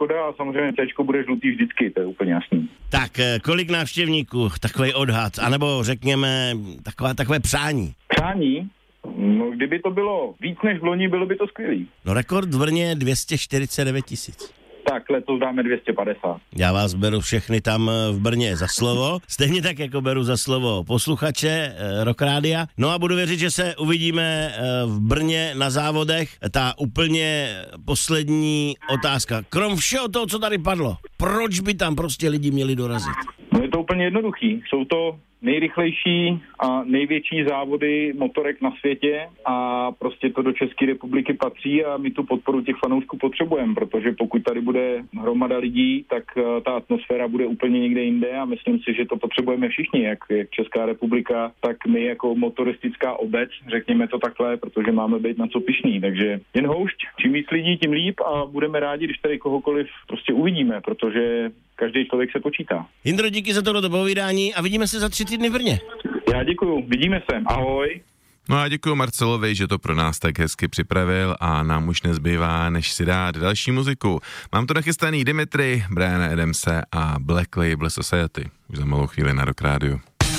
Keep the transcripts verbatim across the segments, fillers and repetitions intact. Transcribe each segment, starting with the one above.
škoda a samozřejmě Cčko bude žlutý vždycky, to je úplně jasný. Tak kolik návštěvníků, takový odhad, anebo řekněme taková, takové přání? Přání? No, kdyby to bylo víc než v loni, bylo by to skvělý. No rekord v Brně je dvě stě čtyřicet devět tisíc. Tak letos dáme dvě stě padesát. Já vás beru všechny tam v Brně za slovo, stejně tak jako beru za slovo posluchače eh, Rock Rádia. No a budu věřit, že se uvidíme eh, v Brně na závodech. Ta úplně poslední otázka. Krom všeho toho, co tady padlo, proč by tam prostě lidi měli dorazit? No je to úplně jednoduchý. Jsou to nejrychlejší a největší závody motorek na světě a prostě to do České republiky patří a my tu podporu těch fanoušků potřebujeme, protože pokud tady bude hromada lidí, tak ta atmosféra bude úplně někde jinde a myslím si, že to potřebujeme všichni, jak, jak Česká republika, tak my jako motoristická obec, řekněme to takhle, protože máme být na co pyšný, takže jen houšť, čím víc lidí, tím líp a budeme rádi, když tady kohokoliv prostě uvidíme, protože každý člověk se počítá. Jindro, díky za tohle povídání a vidíme se za tři týdny v Brně. Já děkuju, vidíme se, ahoj. No a děkuju Marcelovi, že to pro nás tak hezky připravil a nám už nezbývá, než si dát další muziku. Mám tu nachystaný Dimitri, Briana Adamse a Black Label Society. Už za malou chvíli na Rock Rádiu.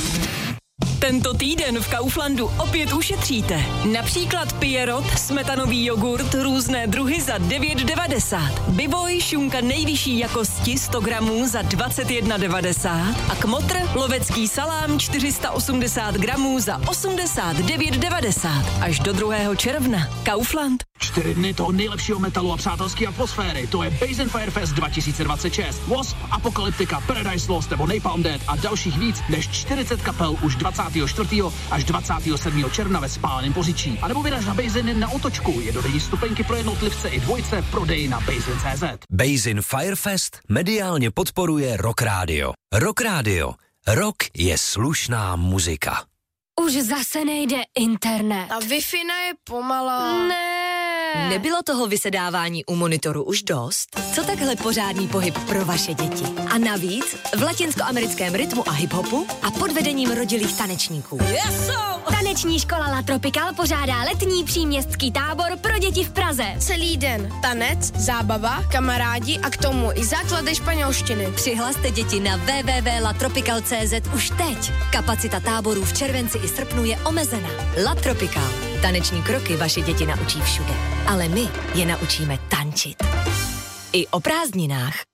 Tento týden v Kauflandu opět ušetříte. Například Pierrot, smetanový jogurt, různé druhy za devět devadesát. Biboj, šunka nejvyšší jakosti sto gramů za dvacet jedna devadesát. A Kmotr, lovecký salám čtyři sta osmdesát gramů za osmdesát devět devadesát. Až do druhého června. Kaufland. Čtyři dny toho nejlepšího metalu a přátelské atmosféry. To je Base in Fire Fest dva tisíce dvacet šest. Wasp, Apocalyptica, Paradise Lost nebo Napalm Death a dalších víc než čtyřicet kapel už dvacátého čtvrtého až dvacátého sedmého června ve Spáleném Poříčí. A nebo vyraž na Base in na Otočku. Jednodenní stupenky pro jednotlivce i dvojce prodej na basin tečka cé zet. Base in Fire Fest mediálně podporuje Rock Radio. Rock Radio. Rock je slušná muzika. Už zase nejde internet. A Wi-Fi je pomalá. Ne. Nebylo toho vysedávání u monitoru už dost? Co takhle pořádný pohyb pro vaše děti? A navíc v latinskoamerickém rytmu a hiphopu a pod vedením rodilých tanečníků. Yeso! Taneční škola La Tropical pořádá letní příměstský tábor pro děti v Praze. Celý den tanec, zábava, kamarádi a k tomu i základy španělštiny. Přihlaste děti na w w w tečka la tropical tečka cé zet už teď. Kapacita táborů v červenci i srpnu je omezená. La Tropical. Taneční kroky vaše děti naučí všude. Ale my je naučíme tančit. I o prázdninách.